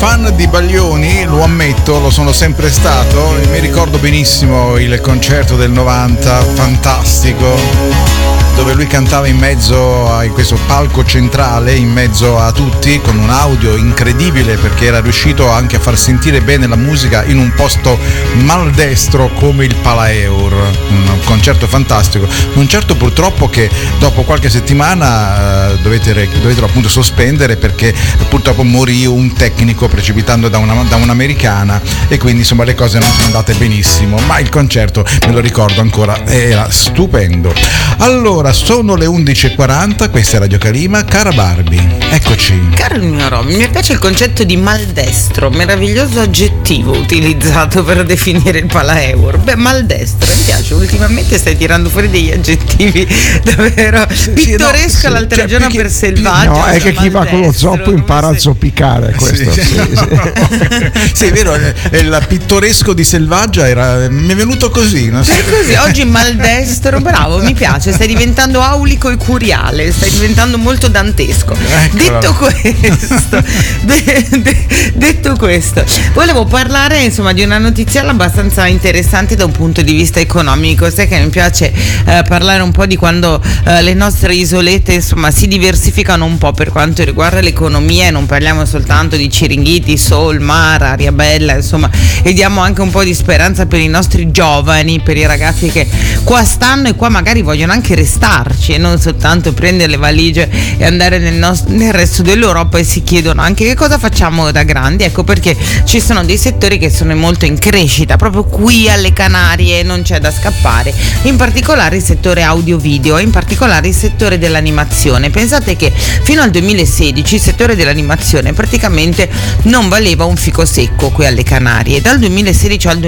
Fan di Baglioni, lo ammetto, lo sono sempre stato. Mi ricordo benissimo il concerto del 90, fantastico, dove lui cantava in mezzo a questo palco centrale, in mezzo a tutti, con un audio incredibile, perché era riuscito anche a far sentire bene la musica in un posto maldestro come il Palaeur. Un concerto fantastico, un concerto purtroppo che dopo qualche settimana dovettero appunto sospendere, perché purtroppo morì un tecnico precipitando da un'americana, e quindi insomma le cose non sono andate benissimo, ma il concerto me lo ricordo ancora, era stupendo. Allora, sono le 11:40, questa è Radio Calima. Cara Barbie, eccoci. Caro il mio Romy, mi piace il concetto di maldestro, meraviglioso aggettivo utilizzato per definire il Palaeur. Beh, maldestro, mi piace, ultimamente stai tirando fuori degli aggettivi davvero pittoresco. L'altro giorno per selvaggio. No, è che chi va con lo zoppo impara a zoppicare, questo. Sì. Sì, è vero, il pittoresco di Selvaggia mi è venuto così, no? È così, oggi maldestro, bravo, mi piace, stai diventando aulico e curiale, stai diventando molto dantesco. Detto questo, volevo parlare insomma di una notizia abbastanza interessante da un punto di vista economico. Sai che mi piace parlare un po' di quando le nostre isolette insomma si diversificano un po' per quanto riguarda l'economia, e non parliamo soltanto di Ciringhiti, Sol, Mara, aria bella, insomma, e diamo anche un po' di speranza per i nostri giovani, per i ragazzi che qua stanno e qua magari vogliono anche restarci e non soltanto prendere le valigie e andare nel resto dell'Europa, e si chiedono anche che cosa facciamo da grandi. Ecco perché ci sono dei settori che sono molto in crescita, proprio qui alle Canarie non c'è da scappare, in particolare il settore audio-video, in particolare il settore dell'animazione. Pensate che fino al 2016 il settore dell'animazione praticamente non valeva un fico secco qui alle Canarie. Dal 2016 al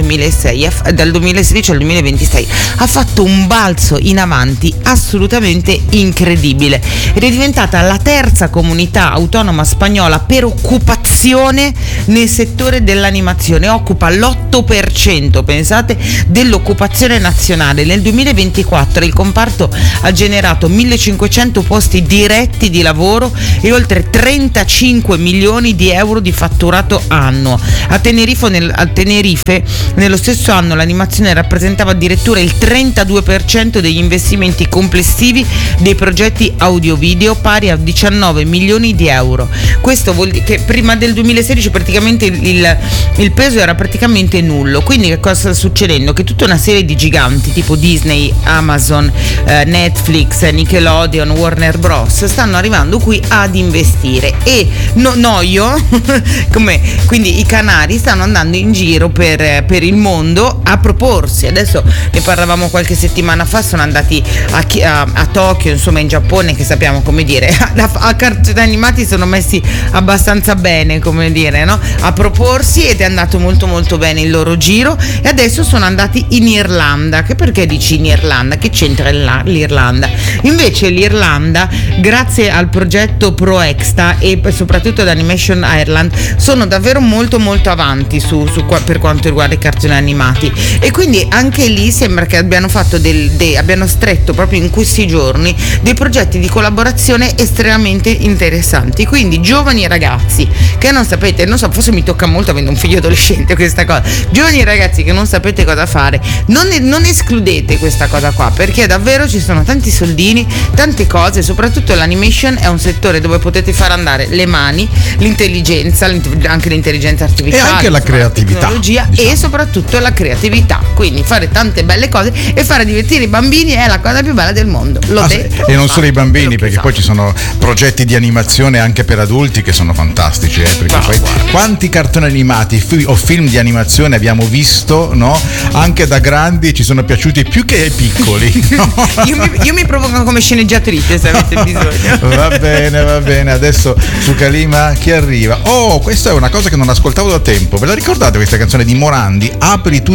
2026 ha fatto un balzo in avanti assolutamente incredibile ed è diventata la terza comunità autonoma spagnola per occupazione nel settore dell'animazione. Occupa l'8%, pensate, dell'occupazione nazionale. Nel 2024 il comparto ha generato 1500 posti diretti di lavoro e oltre 35 milioni di euro di fatturato annuo. A Tenerife nello stesso anno l'animazione rappresentava addirittura il 32% degli investimenti complessivi dei progetti audio-video, pari a 19 milioni di euro. Questo vuol dire che prima del 2016 praticamente il peso era praticamente nullo. Quindi che cosa sta succedendo? Che tutta una serie di giganti tipo Disney, Amazon, Netflix, Nickelodeon, Warner Bros. Stanno arrivando qui ad investire, e quindi i canari stanno andando in giro per il mondo a proporsi. Adesso ne parlavamo qualche settimana fa, sono andati a Tokyo, insomma in Giappone, che sappiamo, come dire, a cartoni animati sono messi abbastanza bene, come dire, no? A proporsi, ed è andato molto molto bene il loro giro, e adesso sono andati in Irlanda. Che perché dici in Irlanda? Che c'entra l'Irlanda? Invece l'Irlanda, grazie al progetto ProExta e soprattutto ad Animation Ireland, sono davvero molto molto avanti per quanto riguarda i cartoni animati, e quindi anche lì sembra che abbiano fatto abbiano stretto proprio in questi giorni dei progetti di collaborazione estremamente interessanti. Quindi giovani ragazzi che non sapete, non so, forse mi tocca molto avendo un figlio adolescente questa cosa, giovani ragazzi che non sapete cosa fare, non escludete questa cosa qua, perché davvero ci sono tanti soldini, tante cose. Soprattutto l'animation è un settore dove potete far andare le mani, l'intelligenza, anche l'intelligenza artificiale, e anche la creatività, la tecnologia, diciamo. E soprattutto la creatività. Quindi fare tante belle cose e fare divertire i bambini è la cosa più bella del mondo. L'ho detto. E non solo i bambini, perché poi ci sono progetti di animazione anche per adulti che sono fantastici, perché poi quanti cartoni animati o film di animazione abbiamo visto, no? Anche da grandi ci sono piaciuti più che ai piccoli. No? io mi provoco come sceneggiatrice, se avete bisogno. Va bene, adesso su Calima chi arriva? Oh, questa è una cosa che non ascoltavo da tempo. Ve la ricordate questa canzone di Morandi? Apri tu